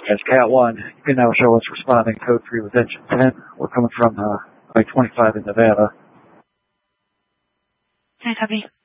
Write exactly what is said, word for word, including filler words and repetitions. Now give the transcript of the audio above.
As Cat one, you can now show us responding code three with engine ten. We're coming from uh, I twenty-five in Nevada. I copy.